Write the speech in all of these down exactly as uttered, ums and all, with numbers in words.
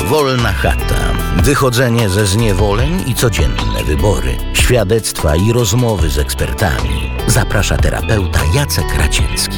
Wolna chata. Wychodzenie ze zniewoleń i codzienne wybory. Świadectwa i rozmowy z ekspertami. Zaprasza terapeuta Jacek Raciecki.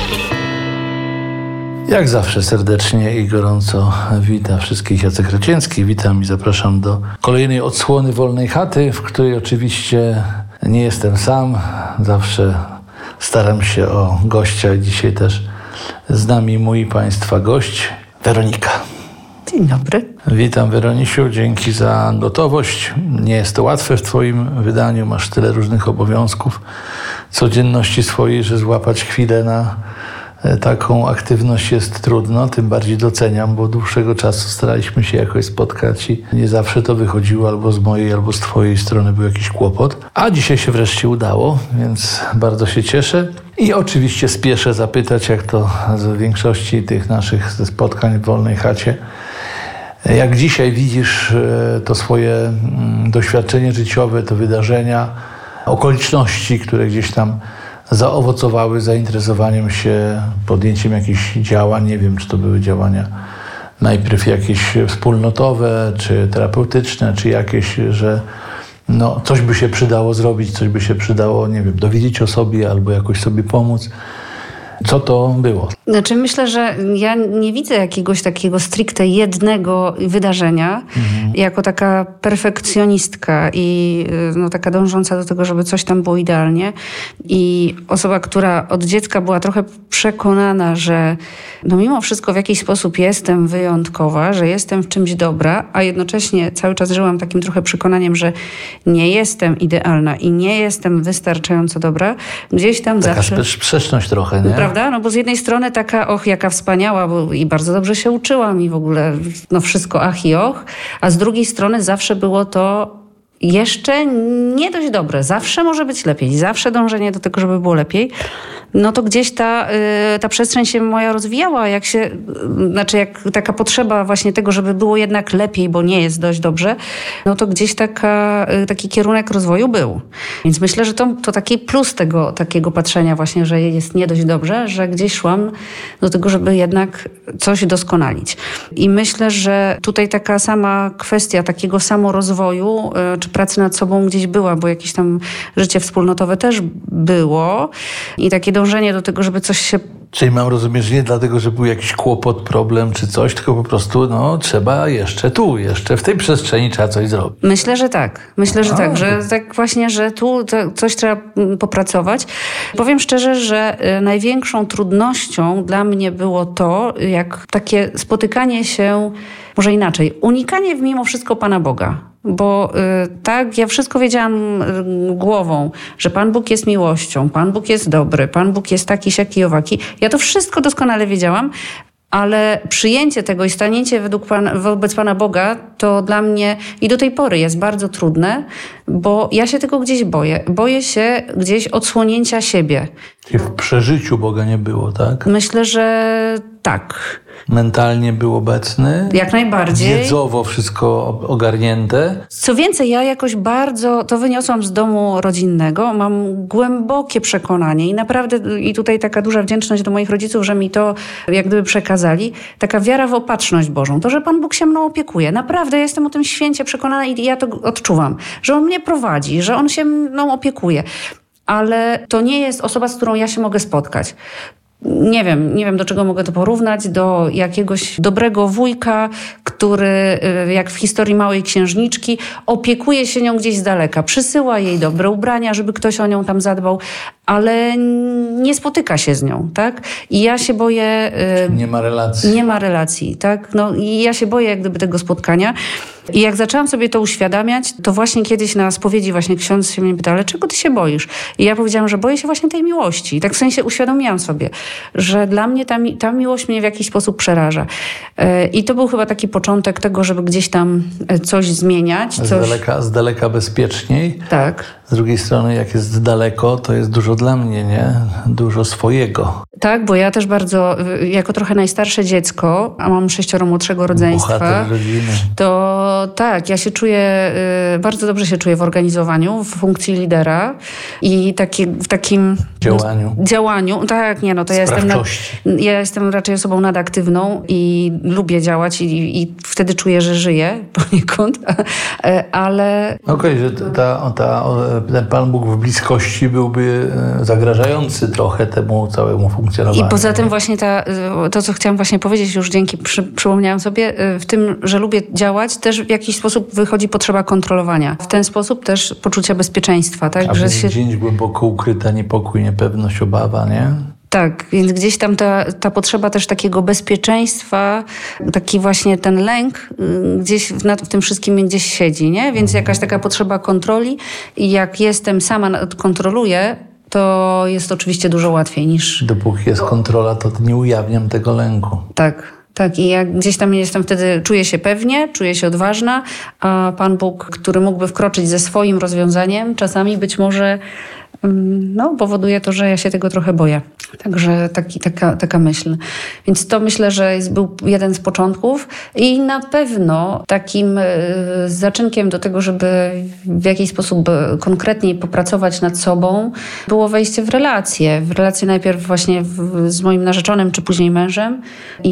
Jak zawsze serdecznie i gorąco witam wszystkich Jacek Raciecki. Witam i zapraszam do kolejnej odsłony Wolnej chaty, w której oczywiście nie jestem sam. Zawsze staram się o gościa. Dzisiaj też z nami mój Państwa gość, Weronika. Dzień dobry. Witam, Weronisiu, dzięki za gotowość. Nie jest to łatwe w Twoim wydaniu, masz tyle różnych obowiązków, codzienności swojej, że złapać chwilę na taką aktywność jest trudno, tym bardziej doceniam, bo dłuższego czasu staraliśmy się jakoś spotkać i nie zawsze to wychodziło, albo z mojej, albo z Twojej strony był jakiś kłopot. A dzisiaj się wreszcie udało, więc bardzo się cieszę. I oczywiście spieszę zapytać, jak to z większości tych naszych spotkań w Wolnej chacie, jak dzisiaj widzisz to swoje doświadczenie życiowe, te wydarzenia, okoliczności, które gdzieś tam zaowocowały zainteresowaniem się, podjęciem jakichś działań. Nie wiem, czy to były działania najpierw jakieś wspólnotowe, czy terapeutyczne, czy jakieś, że no, coś by się przydało zrobić, coś by się przydało, nie wiem, dowiedzieć o sobie albo jakoś sobie pomóc. Co to było? Znaczy myślę, że ja nie widzę jakiegoś takiego stricte jednego wydarzenia, mhm. jako taka perfekcjonistka i no, taka dążąca do tego, żeby coś tam było idealnie. I osoba, która od dziecka była trochę przekonana, że no mimo wszystko w jakiś sposób jestem wyjątkowa, że jestem w czymś dobra, a jednocześnie cały czas żyłam takim trochę przekonaniem, że nie jestem idealna i nie jestem wystarczająco dobra. Gdzieś tam taka zawsze... Taka sprzeczność trochę, nie? Prawda? No bo z jednej strony taka, och, jaka wspaniała, bo i bardzo dobrze się uczyłam i w ogóle no wszystko ach i och, a z drugiej strony zawsze było to jeszcze nie dość dobre. Zawsze może być lepiej. Zawsze dążenie do tego, żeby było lepiej. No to gdzieś ta, ta przestrzeń się moja rozwijała, jak się, znaczy jak taka potrzeba właśnie tego, żeby było jednak lepiej, bo nie jest dość dobrze, no to gdzieś taka, taki kierunek rozwoju był. Więc myślę, że to, to taki plus tego takiego patrzenia właśnie, że jest nie dość dobrze, że gdzieś szłam do tego, żeby jednak coś doskonalić. I myślę, że tutaj taka sama kwestia takiego samorozwoju, czy pracy nad sobą gdzieś była, bo jakieś tam życie wspólnotowe też było i takie dążenie do tego, żeby coś się... Czyli mam rozumieć, że nie dlatego, że był jakiś kłopot, problem czy coś, tylko po prostu no trzeba jeszcze tu, jeszcze w tej przestrzeni trzeba coś zrobić. Myślę, że tak. Myślę, że A, tak, że to... tak właśnie, że tu coś trzeba popracować. Powiem szczerze, że największą trudnością dla mnie było to, jak takie spotykanie się, może inaczej, unikanie mimo wszystko Pana Boga. Bo y, tak, ja wszystko wiedziałam y, głową, że Pan Bóg jest miłością, Pan Bóg jest dobry, Pan Bóg jest taki, siaki, owaki. Ja to wszystko doskonale wiedziałam, ale przyjęcie tego i stanięcie według Pan, wobec Pana Boga to dla mnie i do tej pory jest bardzo trudne, bo ja się tego gdzieś boję. Boję się gdzieś odsłonięcia siebie. Czyli w przeżyciu Boga nie było, tak? Myślę, że tak. Mentalnie był obecny? Jak najbardziej. Wiedzowo wszystko ogarnięte? Co więcej, ja jakoś bardzo, to wyniosłam z domu rodzinnego, mam głębokie przekonanie i naprawdę, i tutaj taka duża wdzięczność do moich rodziców, że mi to jak gdyby przekazali, taka wiara w opatrzność Bożą, to, że Pan Bóg się mną opiekuje. Naprawdę, ja jestem o tym święcie przekonana i ja to odczuwam, że On mnie prowadzi, że On się mną opiekuje. Ale to nie jest osoba, z którą ja się mogę spotkać. Nie wiem, nie wiem do czego mogę to porównać, do jakiegoś dobrego wujka, który jak w historii Małej Księżniczki opiekuje się nią gdzieś z daleka, przysyła jej dobre ubrania, żeby ktoś o nią tam zadbał, ale nie spotyka się z nią, tak? I ja się boję... Nie ma relacji. Nie ma relacji, tak? No i ja się boję jak gdyby tego spotkania. I jak zaczęłam sobie to uświadamiać, to właśnie kiedyś na spowiedzi właśnie ksiądz się mnie pytał, ale czego ty się boisz? I ja powiedziałam, że boję się właśnie tej miłości. I tak w sensie uświadomiłam sobie, że dla mnie ta, mi- ta miłość mnie w jakiś sposób przeraża. Yy, I to był chyba taki początek tego, żeby gdzieś tam coś zmieniać. Z, coś... daleka, z daleka bezpieczniej. Tak. Z drugiej strony, jak jest daleko, to jest dużo dla mnie, nie? Dużo swojego. Tak, bo ja też bardzo, jako trochę najstarsze dziecko, a mam sześcioro młodszego rodzeństwa, bohater rodziny. To tak, ja się czuję, bardzo dobrze się czuję w organizowaniu, w funkcji lidera i taki, w takim Działaniu. No, działaniu. Tak, nie no, to ja jestem, na, ja jestem raczej osobą nadaktywną i lubię działać i, i wtedy czuję, że żyję poniekąd, ale... Okej, okay, że ta, ta, ten Pan Bóg w bliskości byłby zagrażający trochę temu całemu funkcjonowaniu. I poza tym właśnie ta, to, co chciałam właśnie powiedzieć już dzięki, przy, przypomniałam sobie, w tym, że lubię działać, też w jakiś sposób wychodzi potrzeba kontrolowania. W ten sposób też poczucia bezpieczeństwa. Tak? A że się... gdzieś głęboko ukryta niepokój, niepewność, obawa, nie? Tak, więc gdzieś tam ta, ta potrzeba też takiego bezpieczeństwa, taki właśnie ten lęk gdzieś w, nad, w tym wszystkim gdzieś siedzi, nie? Więc jakaś taka potrzeba kontroli i jak jestem sama, kontroluję, to jest oczywiście dużo łatwiej niż... Dopóki jest kontrola, to nie ujawniam tego lęku. Tak. Tak, i jak gdzieś tam jestem wtedy, czuję się pewnie, czuję się odważna, a Pan Bóg, który mógłby wkroczyć ze swoim rozwiązaniem, czasami być może no, powoduje to, że ja się tego trochę boję. Także taki, taka, taka myśl. Więc to myślę, że jest, był jeden z początków i na pewno takim y, zaczynkiem do tego, żeby w jakiś sposób konkretniej popracować nad sobą, było wejście w relacje. W relacje najpierw właśnie w, z moim narzeczonym, czy później mężem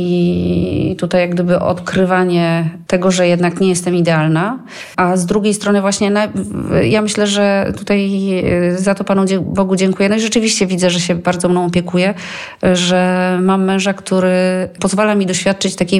i tutaj jak gdyby odkrywanie tego, że jednak nie jestem idealna, a z drugiej strony właśnie na, ja myślę, że tutaj za to Panu Bogu dziękuję. No i rzeczywiście widzę, że się bardzo mną opiekuje, że mam męża, który pozwala mi doświadczyć takiej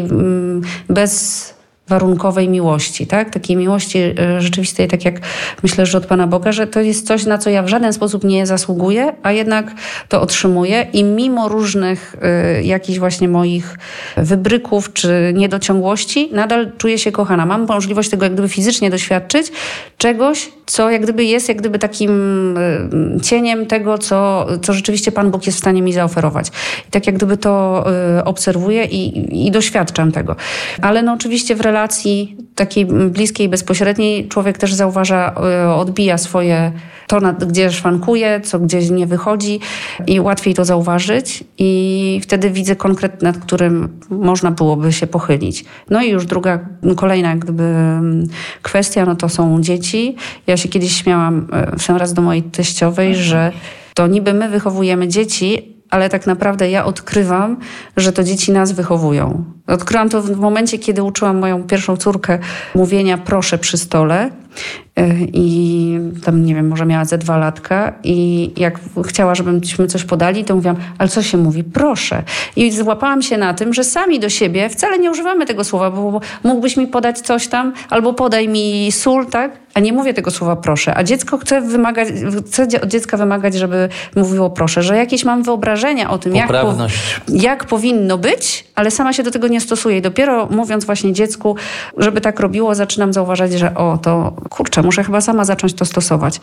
bezwarunkowej miłości, tak? Takiej miłości rzeczywistej, tak jak myślę, że od Pana Boga, że to jest coś, na co ja w żaden sposób nie zasługuję, a jednak to otrzymuję i mimo różnych y, jakichś właśnie moich wybryków czy niedociągłości, nadal czuję się kochana. Mam możliwość tego jak gdyby fizycznie doświadczyć czegoś, co jak gdyby jest jak gdyby takim y, cieniem tego, co, co rzeczywiście Pan Bóg jest w stanie mi zaoferować. I tak jak gdyby to y, obserwuję i, i doświadczam tego. Ale no oczywiście w relacji takiej bliskiej, bezpośredniej człowiek też zauważa, y, odbija swoje to, nad, gdzie szwankuje, co gdzieś nie wychodzi i łatwiej to zauważyć i wtedy widzę konkret, nad którym można byłoby się pochylić. No i już druga, kolejna jak gdyby kwestia, no to są dzieci. Ja się kiedyś śmiałam w sam raz do mojej teściowej, że to niby my wychowujemy dzieci, ale tak naprawdę ja odkrywam, że to dzieci nas wychowują. Odkryłam to w momencie, kiedy uczyłam moją pierwszą córkę mówienia proszę przy stole i tam, nie wiem, może miała ze dwa latka i jak chciała, żebyśmy coś podali, to mówiłam, ale co się mówi? Proszę. I złapałam się na tym, że sami do siebie wcale nie używamy tego słowa, bo mógłbyś mi podać coś tam, albo podaj mi sól, tak? A nie mówię tego słowa proszę. A dziecko chce wymagać, chce od dziecka wymagać, żeby mówiło proszę, że jakieś mam wyobrażenia o tym, jak, po, jak powinno być, ale sama się do tego nie stosuję. I dopiero mówiąc właśnie dziecku, żeby tak robiło, zaczynam zauważać, że o, to kurczę, muszę chyba sama zacząć to stosować.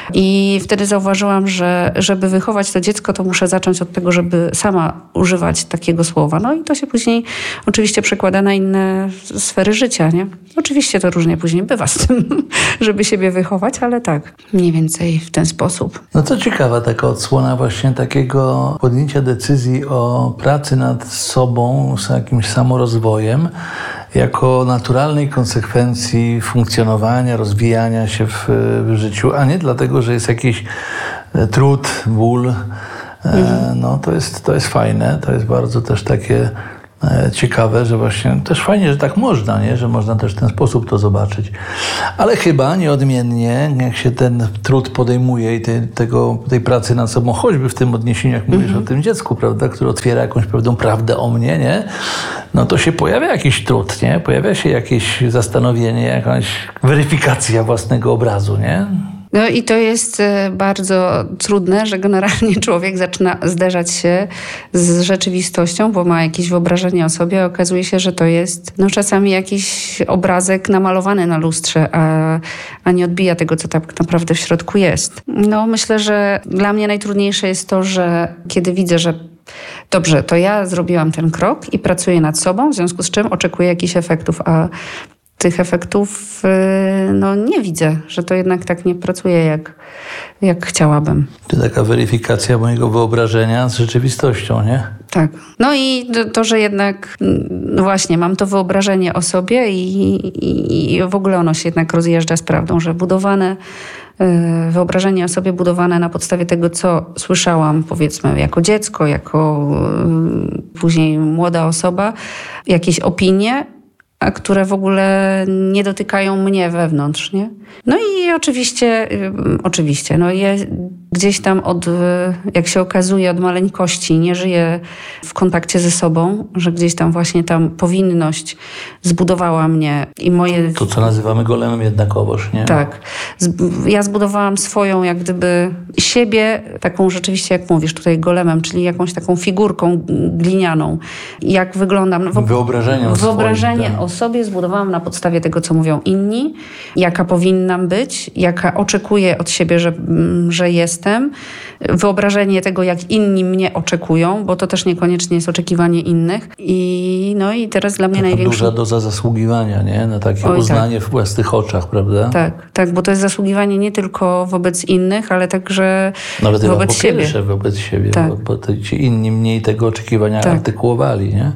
I wtedy zauważyłam, że żeby wychować to dziecko, to muszę zacząć od tego, żeby sama używać takiego słowa. No i to się później oczywiście przekłada na inne sfery życia, nie? Oczywiście to różnie później bywa z tym, żeby siebie wychować, ale tak, mniej więcej w ten sposób. No to ciekawa taka odsłona właśnie takiego podjęcia decyzji o pracy nad sobą, z jakimś samorozwojem, jako naturalnej konsekwencji funkcjonowania, rozwijania się w, w życiu, a nie dlatego, że jest jakiś trud, ból. Mhm. No to jest, to jest fajne, to jest bardzo też takie ciekawe, że właśnie też fajnie, że tak można, nie? Że można też w ten sposób to zobaczyć. Ale chyba nieodmiennie, jak się ten trud podejmuje i te, tego, tej pracy nad sobą, choćby w tym odniesieniu, jak mówisz mm-hmm. o tym dziecku, prawda, który otwiera jakąś pewną prawdę o mnie, nie? No to się pojawia jakiś trud, nie? Pojawia się jakieś zastanowienie, jakaś weryfikacja własnego obrazu, nie? No i to jest bardzo trudne, że generalnie człowiek zaczyna zderzać się z rzeczywistością, bo ma jakieś wyobrażenie o sobie, a okazuje się, że to jest no, czasami jakiś obrazek namalowany na lustrze, a, a nie odbija tego, co tak naprawdę w środku jest. No myślę, że dla mnie najtrudniejsze jest to, że kiedy widzę, że dobrze, to ja zrobiłam ten krok i pracuję nad sobą, w związku z czym oczekuję jakichś efektów, a tych efektów no, nie widzę, że to jednak tak nie pracuje, jak, jak chciałabym. To taka weryfikacja mojego wyobrażenia z rzeczywistością, nie? Tak. No i to, to że jednak no właśnie mam to wyobrażenie o sobie i, i, i w ogóle ono się jednak rozjeżdża z prawdą, że budowane wyobrażenie o sobie budowane na podstawie tego, co słyszałam, powiedzmy, jako dziecko, jako później młoda osoba, jakieś opinie, a które w ogóle nie dotykają mnie wewnątrz, nie? No i oczywiście, oczywiście, no ja gdzieś tam od, jak się okazuje, od maleńkości nie żyję w kontakcie ze sobą, że gdzieś tam właśnie tam powinność zbudowała mnie i moje... To, co nazywamy golemem jednakowoż, nie? Tak. Ja zbudowałam swoją, jak gdyby siebie, taką rzeczywiście, jak mówisz tutaj, golemem, czyli jakąś taką figurką glinianą. Jak wyglądam... Wyobrażenie o Wyobrażenie swoim, tak. o sobie zbudowałam na podstawie tego, co mówią inni, jaka powinnam być, jaka oczekuję od siebie, że, że jestem. Wyobrażenie tego, jak inni mnie oczekują, bo to też niekoniecznie jest oczekiwanie innych. I, no i teraz dla mnie Taka największą... duża doza zasługiwania, nie? Na takie Oj, uznanie tak. w własnych oczach, prawda? Tak, tak, bo to jest zasługiwanie nie tylko wobec innych, ale także Nawet wobec po siebie. pierwsze wobec siebie, Tak. bo, bo to ci inni mniej tego oczekiwania Tak. artykułowali, nie?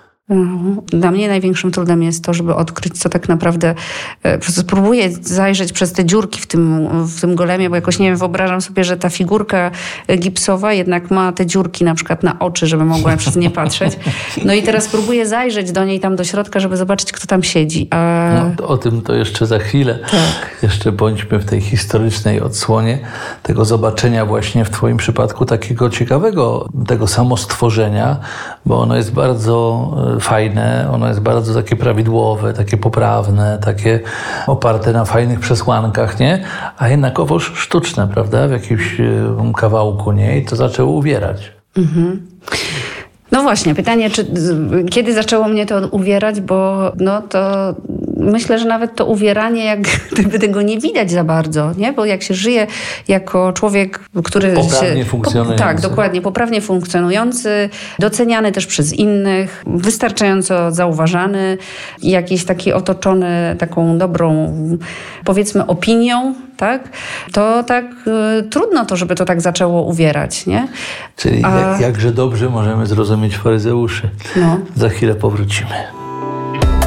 Dla mnie największym trudem jest to, żeby odkryć, co tak naprawdę... Spróbuję zajrzeć przez te dziurki w tym, w tym golemie, bo jakoś, nie wiem, wyobrażam sobie, że ta figurka gipsowa jednak ma te dziurki na przykład na oczy, żeby mogła przez nie patrzeć. No i teraz spróbuję zajrzeć do niej tam do środka, żeby zobaczyć, kto tam siedzi. A... No, to o tym to jeszcze za chwilę. Tak. Jeszcze bądźmy w tej historycznej odsłonie tego zobaczenia właśnie w twoim przypadku takiego ciekawego, tego samostworzenia, bo ono jest bardzo fajne, ono jest bardzo takie prawidłowe, takie poprawne, takie oparte na fajnych przesłankach, nie? A jednakowoż sztuczne, prawda? W jakimś kawałku, nie? I to zaczęło uwierać. Mhm. No właśnie, pytanie, czy kiedy zaczęło mnie to uwierać, bo no to myślę, że nawet to uwieranie, jak gdyby tego nie widać za bardzo, nie? Bo jak się żyje jako człowiek, który... Poprawnie się, funkcjonujący. Tak, dokładnie, poprawnie funkcjonujący, doceniany też przez innych, wystarczająco zauważany, jakiś taki otoczony taką dobrą, powiedzmy, opinią, tak? To tak y, trudno to, żeby to tak zaczęło uwierać, nie? Czyli A... jak, jakże dobrze możemy zrozumieć faryzeuszy. No. Za chwilę powrócimy.